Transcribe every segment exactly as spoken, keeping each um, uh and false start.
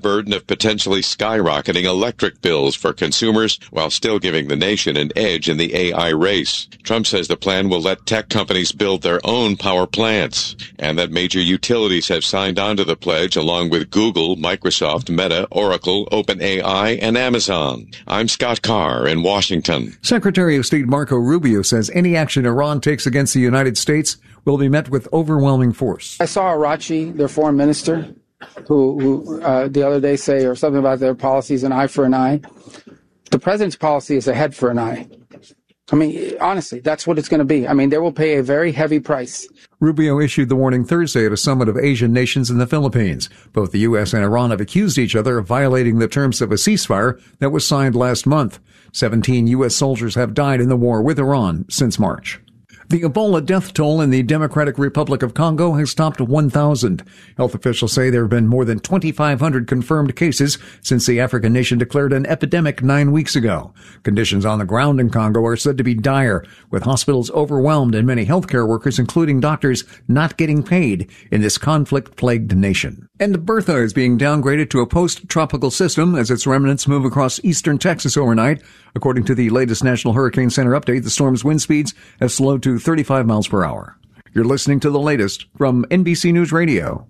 burden of potentially skyrocketing electric bills for consumers while still giving the nation an edge in the A I race. Trump says the plan will let tech companies build their own power plants, and that major utilities have signed on to the pledge along with Google, Microsoft, Meta, Oracle, OpenAI, and Amazon. I'm Scott Carr in Washington. Secretary of State Marco Rubio says any action Iran takes against the United States will be met with overwhelming force. I saw Arachi, their foreign minister, who, who uh, the other day say or something about their policies, an eye for an eye. The president's policy is a head for an eye. I mean, honestly, that's what it's going to be. I mean, they will pay a very heavy price. Rubio issued the warning Thursday at a summit of Asian nations in the Philippines. Both the U S and Iran have accused each other of violating the terms of a ceasefire that was signed last month. seventeen U S soldiers have died in the war with Iran since March. The Ebola death toll in the Democratic Republic of Congo has topped one thousand. Health officials say there have been more than twenty-five hundred confirmed cases since the African nation declared an epidemic nine weeks ago. Conditions on the ground in Congo are said to be dire, with hospitals overwhelmed and many healthcare workers, including doctors, not getting paid in this conflict-plagued nation. And Bertha is being downgraded to a post-tropical system as its remnants move across eastern Texas overnight. According to the latest National Hurricane Center update, the storm's wind speeds have slowed to thirty-five miles per hour. You're listening to the latest from N B C News Radio.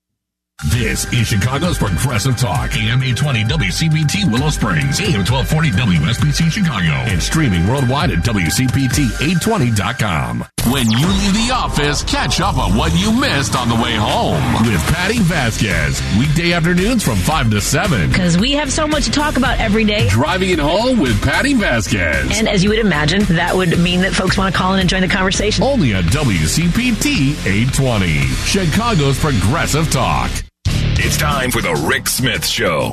This is Chicago's Progressive Talk, A M eight twenty W C P T Willow Springs, A M twelve forty W S B C Chicago, and streaming worldwide at W C P T eight twenty dot com. When you leave the office, catch up on what you missed on the way home with Patty Vasquez. Weekday afternoons from five to seven. Because we have so much to talk about every day. Driving it home with Patty Vasquez. And as you would imagine, that would mean that folks want to call in and join the conversation. Only on W C P T eight twenty, Chicago's Progressive Talk. It's time for the Rick Smith Show.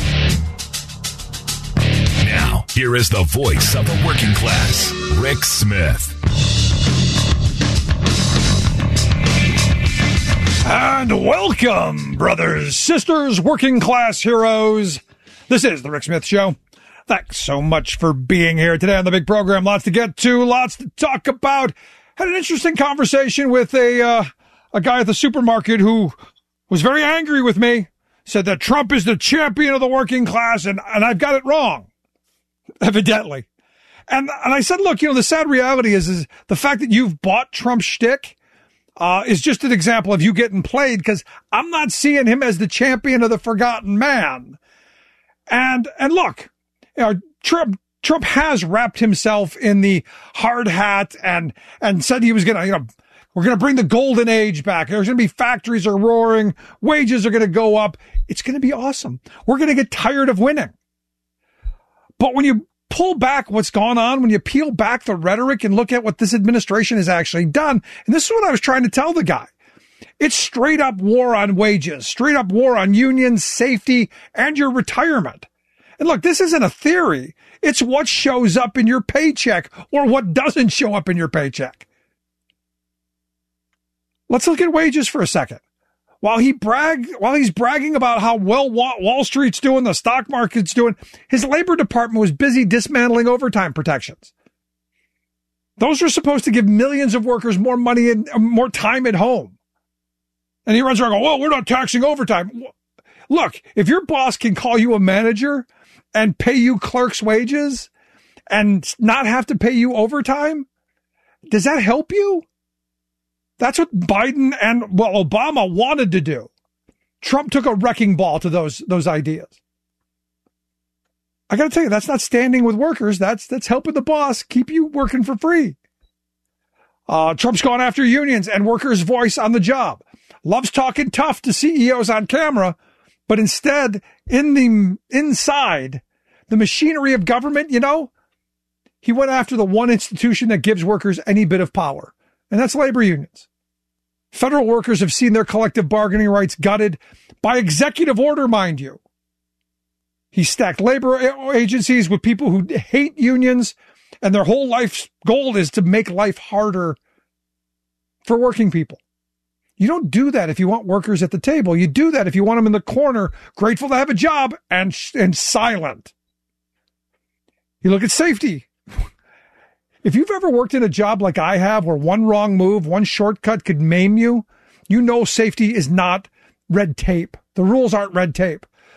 Now, here is the voice of the working class, Rick Smith. And welcome, brothers, sisters, working class heroes. This is the Rick Smith Show. Thanks so much for being here today on the big program. Lots to get to, lots to talk about. Had an interesting conversation with a uh, a guy at the supermarket who was very angry with me, said that Trump is the champion of the working class, and, and I've got it wrong, evidently. And and I said, look, you know, the sad reality is, is the fact that you've bought Trump's shtick uh, is just an example of you getting played, because I'm not seeing him as the champion of the forgotten man. And and look, you know, Trump Trump has wrapped himself in the hard hat and and said he was going to, you know, we're going to bring the golden age back. There's going to be factories are roaring. Wages are going to go up. It's going to be awesome. We're going to get tired of winning. But when you pull back what's gone on, when you peel back the rhetoric and look at what this administration has actually done, and this is what I was trying to tell the guy, it's straight up war on wages, straight up war on unions, safety, and your retirement. And look, this isn't a theory. It's what shows up in your paycheck or what doesn't show up in your paycheck. Let's look at wages for a second. While he brag, while he's bragging about how well Wall Street's doing, the stock market's doing, his labor department was busy dismantling overtime protections. Those are supposed to give millions of workers more money and more time at home. And he runs around going, well, we're not taxing overtime. Look, if your boss can call you a manager and pay you clerk's wages and not have to pay you overtime, does that help you? That's what Biden and, well, Obama wanted to do. Trump took a wrecking ball to those those ideas. I got to tell you, that's not standing with workers. That's that's helping the boss keep you working for free. Uh, Trump's gone after unions and workers' voice on the job. Loves talking tough to C E Os on camera, but instead, in the inside, the machinery of government, you know, he went after the one institution that gives workers any bit of power. And that's labor unions. Federal workers have seen their collective bargaining rights gutted by executive order, mind you. He stacked labor agencies with people who hate unions, and their whole life's goal is to make life harder for working people. You don't do that if you want workers at the table. You do that if you want them in the corner, grateful to have a job and, and silent. You look at safety. If you've ever worked in a job like I have, where one wrong move, one shortcut could maim you, you know safety is not red tape. The rules aren't red tape.